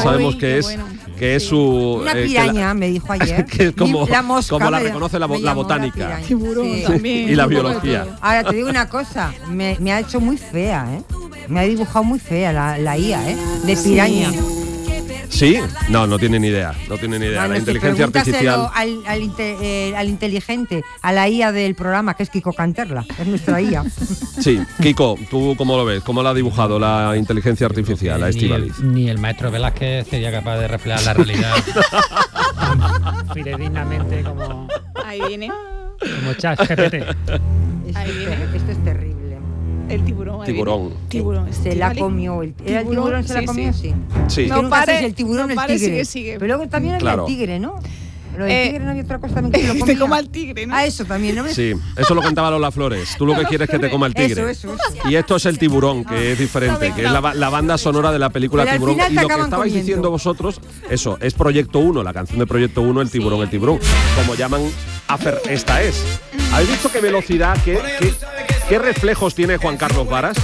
sabemos que es, bueno. que es su... Una piraña, me dijo ayer. Que es como la mosca, como la reconoce la botánica. Tiburón también. Y la biología. Ahora te digo una cosa, me ha hecho muy fea, ¿eh? Me ha dibujado muy fea la IA, ¿eh? De piraña. ¿Sí? No tiene ni idea. No tiene ni idea. Bueno, la inteligencia artificial... al inteligente, a la IA del programa, que es Kiko Canterla, es nuestra IA. Sí, Kiko, ¿tú cómo lo ves? ¿Cómo la ha dibujado la inteligencia artificial a Estíbaliz? Ni el maestro Velázquez sería capaz de reflejar la realidad tan fidedignamente como Ahí viene. ChatGPT. Esto es terrible. El tiburón. Tiburón. Se la comió. ¿Era el tiburón? ¿Se la comió? Sí. Sí. No pare, el tiburón, no el pare, tigre. sigue. Pero luego también había el tigre, ¿no? Lo del tigre no había otra cosa también que se lo comía. Te coma el tigre, ¿no? Eso también, ¿no? Sí, eso lo cantaba Lola Flores. Tú lo que quieres es que te coma el tigre. Eso. Y esto es el tiburón, que es diferente, que es la banda sonora de la película Pero al Tiburón. final Y te lo que acaban estabais comiendo. diciendo vosotros, eso, es Proyecto 1, la canción de Proyecto 1, el tiburón, como llaman esta es. ¿Habéis visto qué velocidad, qué reflejos tiene Juan Carlos Varas?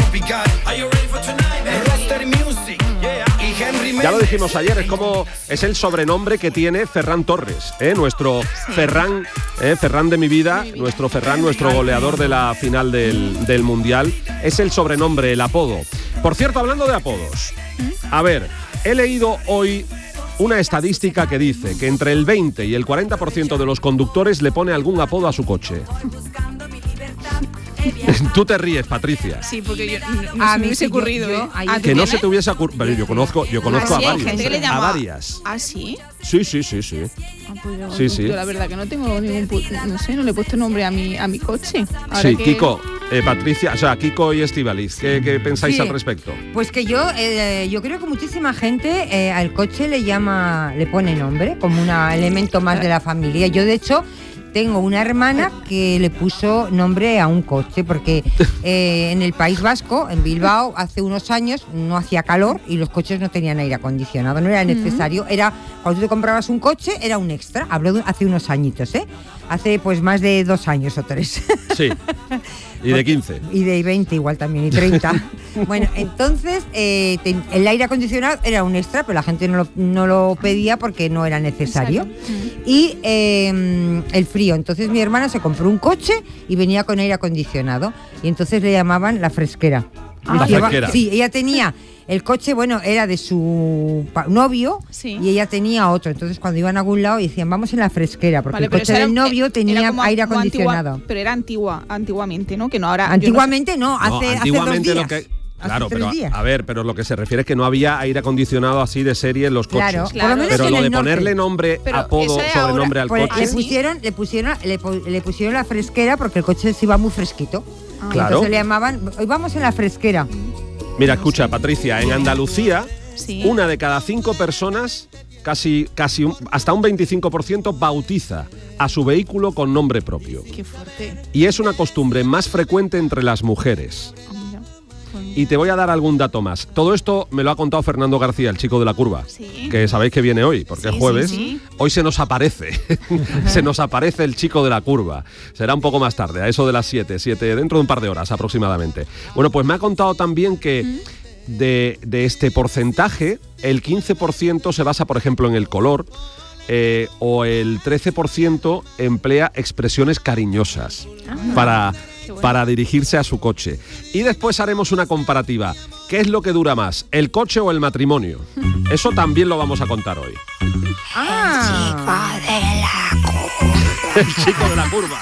Ya lo dijimos ayer, es el sobrenombre que tiene Ferran Torres, nuestro Ferran de mi vida, nuestro Ferran, nuestro goleador de la final del Mundial. Es el sobrenombre, el apodo. Por cierto, hablando de apodos, a ver, he leído hoy una estadística que dice que entre el 20 y el 40% de los conductores le pone algún apodo a su coche. Tú te ríes, Patricia. Sí, porque yo no se me hubiese ocurrido. Que no se te hubiese ocurrido. Yo conozco a varias. ¿Ah, sí? Sí. Sí. Yo la verdad que no tengo no le he puesto nombre a mi coche. Ahora sí, que... Kiko, Patricia, o sea, Kiko y Estíbaliz, ¿qué pensáis al respecto? Pues que yo creo que muchísima gente al coche le pone nombre como un elemento más de la familia. Yo, de hecho, tengo una hermana que le puso nombre a un coche porque en el País Vasco, en Bilbao, hace unos años no hacía calor y los coches no tenían aire acondicionado, no era necesario. Era cuando tú te comprabas un coche, era un extra. Hablo de hace unos añitos, hace pues más de 2 años o 3. Sí. Y de 15. Y de 20 igual también, y 30. Bueno, entonces el aire acondicionado era un extra, pero la gente no lo pedía porque no era necesario. Y el frío. Entonces mi hermana se compró un coche y venía con aire acondicionado. Y entonces le llamaban la fresquera. La fresquera. Sí, ella tenía... El coche, era de su novio, sí, y ella tenía otro. Entonces, cuando iban a algún lado, decían, vamos en la fresquera, porque el coche del novio tenía aire acondicionado. Pero era antiguamente, ¿no? Que no ahora. Antiguamente no, hace antiguamente 2 días. Claro, pero a ver, pero lo que se refiere es que no había aire acondicionado así de serie en los coches. Claro. Por lo menos pero en lo de el norte. ponerle nombre, apodo, sobrenombre al pues coche. Le pusieron la fresquera porque el coche se iba muy fresquito. Claro. Entonces le llamaban, hoy vamos en la fresquera. Mira, escucha, Patricia, en Andalucía, sí, 1 de cada 5 personas, casi hasta un 25%, bautiza a su vehículo con nombre propio. Qué fuerte. Y es una costumbre más frecuente entre las mujeres. Y te voy a dar algún dato más. Todo esto me lo ha contado Fernando García, el chico de la curva, que sabéis que viene hoy, porque es jueves. Sí. Hoy se nos aparece, se nos aparece el chico de la curva. Será un poco más tarde, a eso de las 7, dentro de un par de horas aproximadamente. Bueno, pues me ha contado también que de este porcentaje, el 15% se basa, por ejemplo, en el color, o el 13% emplea expresiones cariñosas para dirigirse a su coche. Y después haremos una comparativa. ¿Qué es lo que dura más, el coche o el matrimonio? Eso también lo vamos a contar hoy. El chico de la curva.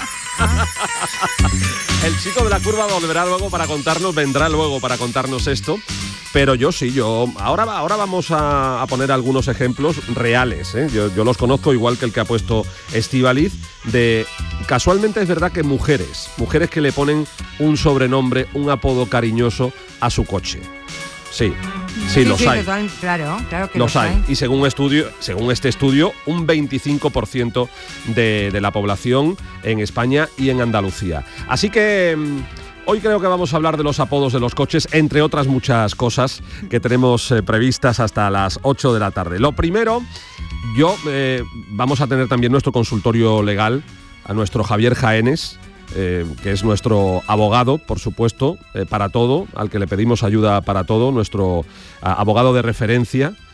El chico de la curva vendrá luego para contarnos esto. Pero ahora vamos a poner algunos ejemplos reales, Yo los conozco, igual que el que ha puesto Estíbaliz, casualmente es verdad que mujeres que le ponen un sobrenombre, un apodo cariñoso a su coche. Sí, los hay. Total, claro que los hay. Y según este estudio, un 25% de la población en España y en Andalucía. Así que hoy creo que vamos a hablar de los apodos de los coches, entre otras muchas cosas que tenemos previstas hasta las 8 de la tarde. Lo primero, vamos a tener también nuestro consultorio legal, a nuestro Javier Jaénes, que es nuestro abogado, por supuesto, para todo, al que le pedimos ayuda para todo, nuestro abogado de referencia,